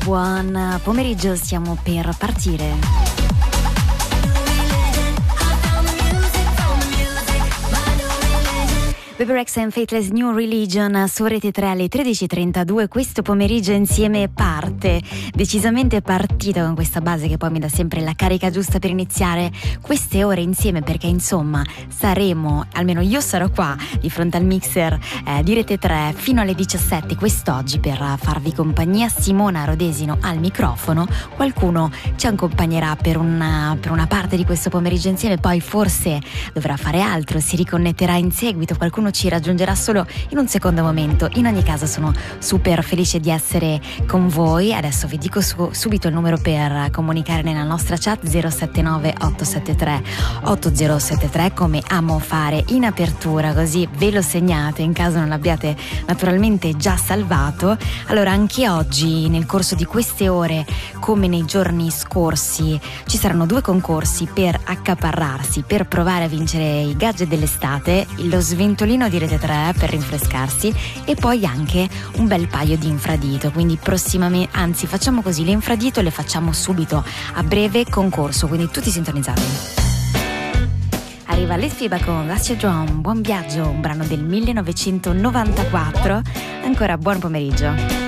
buon pomeriggio, stiamo per partire. Bebe Rexha and Faithless New Religion su Rete 3 alle 13.32. Questo pomeriggio insieme parte, decisamente partita con questa base che poi mi dà sempre la carica giusta per iniziare queste ore insieme, perché insomma saremo, almeno io sarò qua di fronte al mixer di Rete 3 fino alle 17 quest'oggi per farvi compagnia. Simona Rodesino al microfono, qualcuno ci accompagnerà per una parte di questo pomeriggio insieme, poi forse dovrà fare altro, si riconnetterà in seguito, qualcuno ci raggiungerà solo in un secondo momento. In ogni caso sono super felice di essere con voi. Adesso vi dico subito il numero per comunicare nella nostra chat: 079 873 8073, come amo fare in apertura, così ve lo segnate in caso non l'abbiate naturalmente già salvato. Allora, anche oggi nel corso di queste ore, come nei giorni scorsi, ci saranno 2 concorsi per accaparrarsi, per provare a vincere i gadget dell'estate, lo sventolino di Rete 3 per rinfrescarsi e poi anche un bel paio di infradito. Quindi prossimamente, anzi facciamo così, le infradito le facciamo subito a breve concorso, quindi tutti sintonizzati. Arriva l'Esfiba con Russia Drum, Buon Viaggio, un brano del 1994. Ancora buon pomeriggio.